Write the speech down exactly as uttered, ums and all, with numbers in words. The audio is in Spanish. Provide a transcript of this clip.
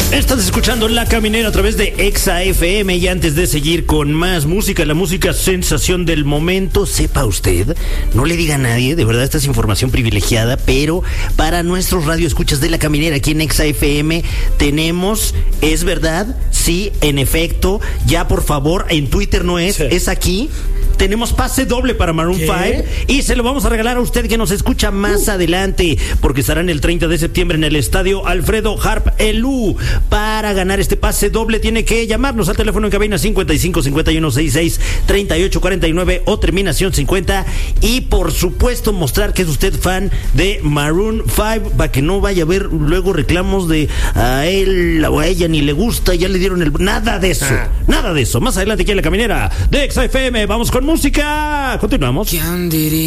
Estás escuchando La Caminera a través de Exa F M y antes de seguir con más música, la música sensación del momento, sepa usted, no le diga a nadie, de verdad esta es información privilegiada, pero para nuestros radioescuchas de La Caminera aquí en Exa F M tenemos, ¿es verdad? Sí, en efecto, ya por favor, en Twitter no es, sí. Es aquí. Tenemos pase doble para Maroon cinco y se lo vamos a regalar a usted que nos escucha más uh. adelante, porque estarán el treinta de septiembre en el estadio Alfredo Harp Elú. Para ganar este pase doble tiene que llamarnos al teléfono en cabina cincuenta y cinco, cincuenta y uno, sesenta y seis, treinta y ocho, cuarenta y nueve o terminación cincuenta, y por supuesto mostrar que es usted fan de Maroon cinco para que no vaya a ver luego reclamos de a él o a ella ni le gusta, ya le dieron el... Nada de eso, ah. nada de eso. Más adelante aquí en La Caminera de Exa F M, vamos con música. Continuamos. ¿Quién diría?